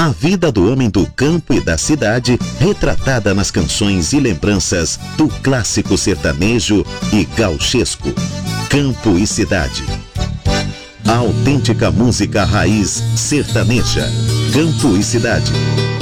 A vida do homem do campo e da cidade, retratada nas canções e lembranças do clássico sertanejo e gauchesco. Campo e cidade. A autêntica música raiz sertaneja. Campo e cidade.